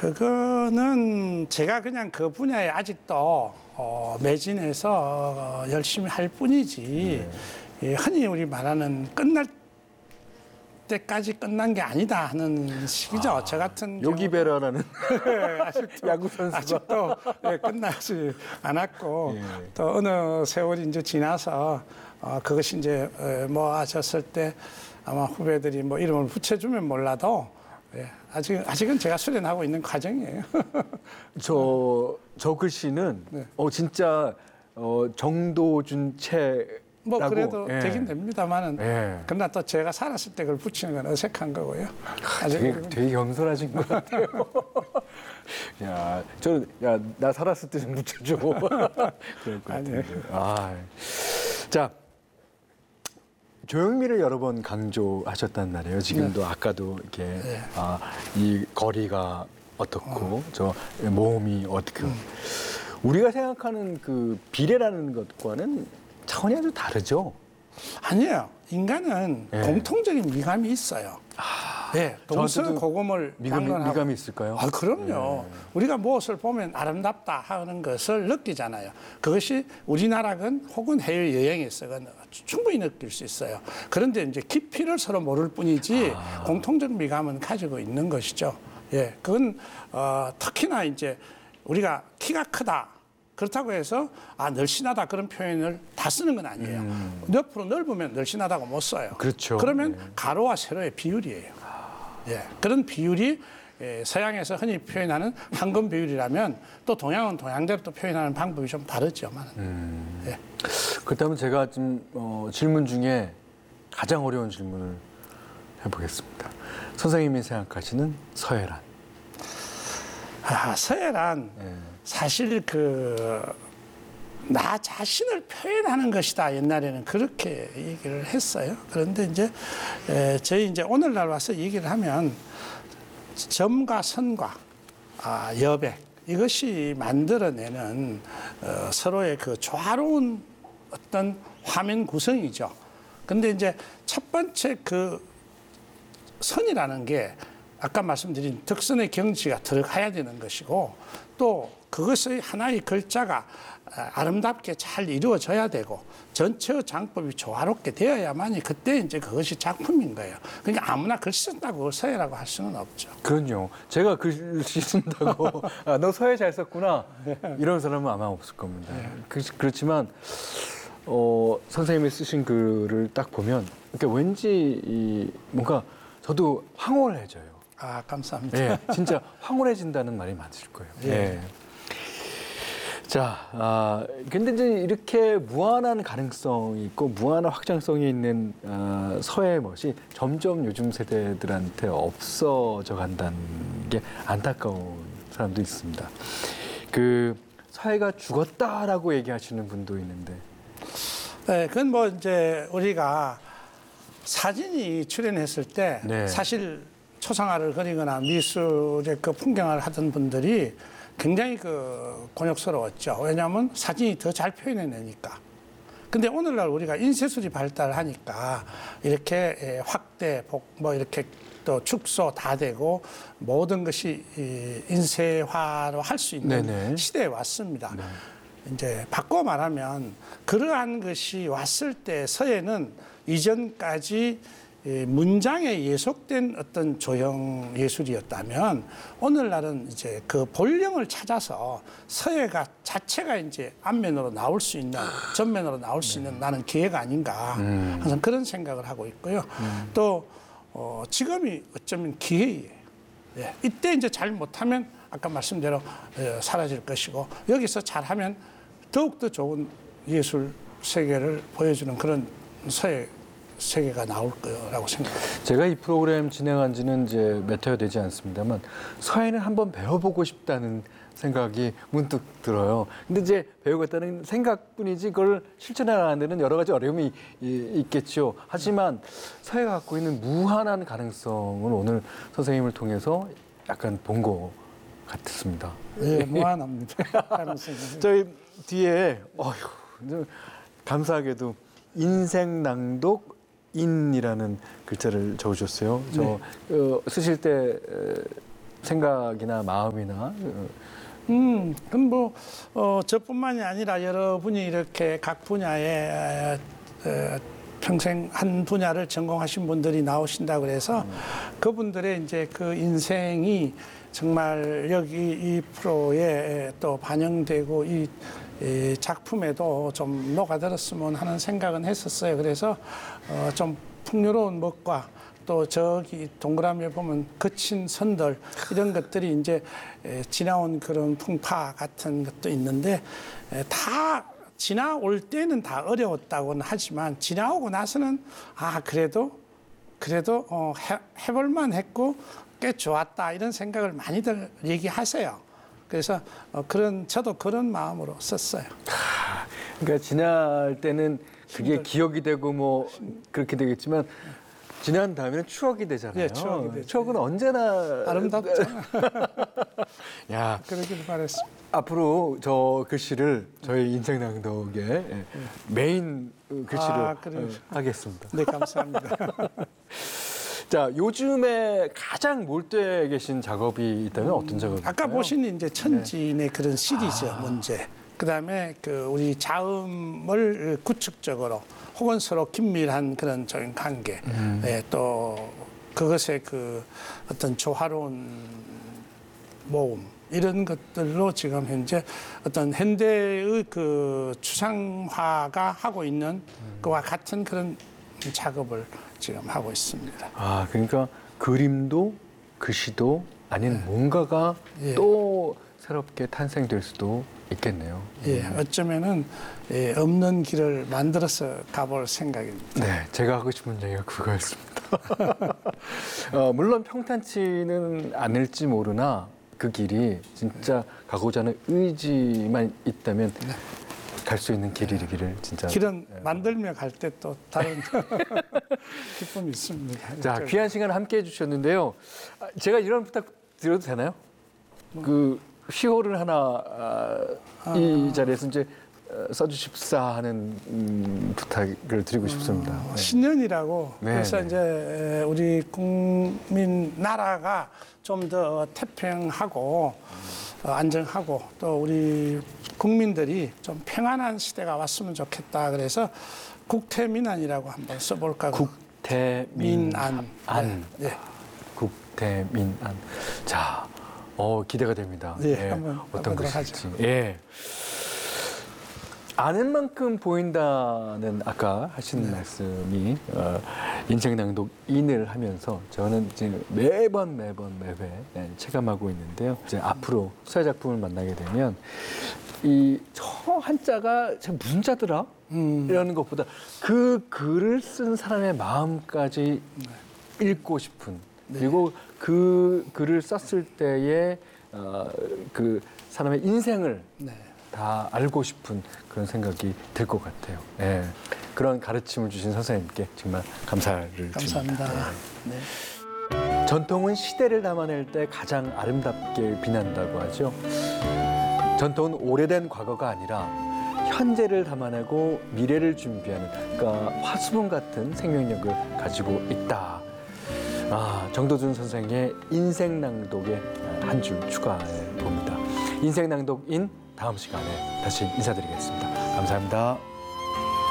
그거는 제가 그냥 그 분야에 아직도 매진해서 열심히 할 뿐이지 흔히 우리 말하는 끝날 때까지 끝난 게 아니다 하는 식이죠. 저 같은 요기베라라는 아직도, 야구 선수가 아직도 끝나지 않았고 또 어느 세월이 이제 지나서 그것이 이제 모아졌을 때 아마 후배들이 뭐 이름을 붙여주면 몰라도 아직은 제가 수련하고 있는 과정이에요. 저 글씨는 진짜 정도준 채 뭐 그래도 되긴 됩니다만은 그러나 또 제가 살았을 때 그걸 붙이는 건 어색한 거고요. 되게 겸손하신 것 같아요. 나 살았을 때 좀 붙여줘. 그럴 것 같은데. 자, 조형미를 여러 번 강조하셨단 말이에요. 지금도 아까도 이렇게 이 거리가 어떻고 저 모험이 어떻고 우리가 생각하는 그 비례라는 것과는 차원이 아주 다르죠. 아니에요. 인간은 공통적인 미감이 있어요. 동서고금을 막론하고. 미감이 있을까요? 그럼요. 우리가 무엇을 보면 아름답다 하는 것을 느끼잖아요. 그것이 우리나라건 혹은 해외 여행에서건 충분히 느낄 수 있어요. 그런데 이제 깊이를 서로 모를 뿐이지 공통적 미감은 가지고 있는 것이죠. 그건 특히나 이제 우리가 키가 크다. 그렇다고 해서 늘씬하다 그런 표현을 다 쓰는 건 아니에요. 옆으로 넓으면 늘씬하다고 못 써요. 그렇죠. 그러면 가로와 세로의 비율이에요. 그런 비율이 서양에서 흔히 표현하는 황금 비율이라면 또 동양은 동양대로 또 표현하는 방법이 좀 다르지만. 그렇다면 제가 좀 질문 중에 가장 어려운 질문을 해보겠습니다. 선생님이 생각하시는 서해란. 서해란 사실 나 자신을 표현하는 것이다. 옛날에는 그렇게 얘기를 했어요. 그런데 이제 저희 이제 오늘날 와서 얘기를 하면 점과 선과 여백 이것이 만들어내는 서로의 그 조화로운 어떤 화면 구성이죠. 근데 이제 첫 번째 그 선이라는 게 아까 말씀드린 덕선의 경지가 들어가야 되는 것이고 또 그것의 하나의 글자가 아름답게 잘 이루어져야 되고 전체의 장법이 조화롭게 되어야만이 그때 이제 그것이 작품인 거예요. 그러니까 아무나 글씨 쓴다고 그걸 서예라고 할 수는 없죠. 그럼요. 제가 글씨 쓴다고 너 서예 잘 썼구나 이런 사람은 아마 없을 겁니다. 그렇지만 선생님이 쓰신 글을 딱 보면 그러니까 왠지 뭔가 저도 황홀해져요. 감사합니다. 진짜 황홀해진다는 말이 맞을 거예요. 자, 근데 이제 이렇게 무한한 가능성이 있고 무한한 확장성이 있는 서해의 멋이 점점 요즘 세대들한테 없어져 간다는 게 안타까운 사람도 있습니다. 그 서해가 죽었다라고 얘기하시는 분도 있는데. 그건 뭐 이제 우리가 사진이 출연했을 때 사실 초상화를 그리거나 미술의 그 풍경을 하던 분들이 굉장히 곤욕스러웠죠. 왜냐하면 사진이 더 잘 표현해내니까. 근데 오늘날 우리가 인쇄술이 발달하니까 이렇게 확대, 뭐 이렇게 또 축소 다 되고 모든 것이 인쇄화로 할 수 있는 시대에 왔습니다. 이제 바꿔 말하면 그러한 것이 왔을 때 서예는 이전까지 문장에 예속된 어떤 조형 예술이었다면 오늘날은 이제 그 본령을 찾아서 서예가 자체가 이제 앞면으로 나올 수 있는 전면으로 나올 수 있는 나는 기회가 아닌가 항상 그런 생각을 하고 있고요. 또 지금이 어쩌면 기회예요. 이때 이제 잘 못하면 아까 말씀대로 사라질 것이고 여기서 잘하면 더욱더 좋은 예술 세계를 보여주는 그런 서예 세계가 나올 거라고 생각합니다. 제가 이 프로그램 진행한 지는 이제 몇 회가 되지 않습니다만 서예는 한번 배워보고 싶다는 생각이 문득 들어요. 근데 이제 배우겠다는 생각뿐이지 그걸 실천하는 데는 여러 가지 어려움이 있겠죠. 하지만 서예가 갖고 있는 무한한 가능성을 오늘 선생님을 통해서 약간 본 것 같습니다. 무한합니다. 가능성이. 저희 뒤에 감사하게도 인생낭독 인이라는 글자를 적으셨어요. 쓰실 때 생각이나 마음이나 그럼 뭐, 저뿐만이 아니라 여러분이 이렇게 각 분야에 평생 한 분야를 전공하신 분들이 나오신다 그래서 그분들의 이제 그 인생이 정말 여기 이 프로에 또 반영되고 이 작품에도 좀 녹아들었으면 하는 생각은 했었어요. 그래서 좀 풍요로운 멋과 또 저기 동그라미에 보면 거친 선들 이런 것들이 이제 지나온 그런 풍파 같은 것도 있는데 다 지나올 때는 다 어려웠다고는 하지만 지나오고 나서는 그래도 해볼만 했고 꽤 좋았다 이런 생각을 많이들 얘기하세요. 그래서 저도 그런 마음으로 썼어요. 그러니까 지날 때는 그게 기억이 되고 뭐 그렇게 되겠지만 지난 다음에는 추억이 되잖아요. 예, 추억이 되죠. 추억은 언제나 아름답죠. 야, 그러길 바랬습니다. 앞으로 저 글씨를 저희 인생 낭독의 메인 글씨로 하겠습니다. 네, 감사합니다. 자, 요즘에 가장 몰두해 계신 작업이 있다면 어떤 작업일까요? 아까 보신 이제 천진의 그런 시리즈 문제. 그다음에 우리 자음을 구축적으로 혹은 서로 긴밀한 그런 적인 관계. 또 그것의 어떤 조화로운 모음 이런 것들로 지금 현재 어떤 현대의 추상화가 하고 있는 그와 같은 그런 작업을 지금 하고 있습니다. 그러니까 그림도 글씨도 아닌 뭔가가 또 새롭게 탄생될 수도 있겠네요. 예, 어쩌면은 없는 길을 만들어서 가볼 생각입니다. 네, 제가 하고 싶은 얘기가 그거였습니다. 물론 평탄치는 않을지 모르나 그 길이 진짜 가고자 하는 의지만 있다면 갈 수 있는 길이기를 진짜. 길은 만들며 갈 때 또 다른 기쁨이 있습니다. 자, 귀한 시간 함께 해주셨는데요. 제가 이런 부탁 드려도 되나요? 시호를 하나 이 자리에서 이제 써주십사 하는 부탁을 드리고 싶습니다. 네. 신년이라고 그래서 네. 이제 우리 국민 나라가 좀 더 태평하고 안정하고 또 우리 국민들이 좀 평안한 시대가 왔으면 좋겠다. 그래서 국태민안이라고 한번 써볼까. 국태민안. 네. 국태민안. 자, 기대가 됩니다. 예, 한번 어떤 해보도록 것일지. 하죠. 예. 아는 만큼 보인다는 아까 하신 말씀이 인생 낭독인을 하면서 저는 이제 매번 매회 체감하고 있는데요. 이제 앞으로 수혜 작품을 만나게 되면 저 한자가 무슨 자더라? 이라는 것보다 그 글을 쓴 사람의 마음까지 읽고 싶은 그리고 그 글을 썼을 때의 그 사람의 인생을 다 알고 싶은 그런 생각이 들 것 같아요. 네. 그런 가르침을 주신 선생님께 정말 감사를 드립니다. 감사합니다. 네. 전통은 시대를 담아낼 때 가장 아름답게 빛난다고 하죠. 전통은 오래된 과거가 아니라 현재를 담아내고 미래를 준비하는 그러니까 화수분 같은 생명력을 가지고 있다. 정도준 선생의 인생 낭독에 한 줄 추가해 봅니다. 인생 낭독인 다음 시간에 다시 인사드리겠습니다. 감사합니다.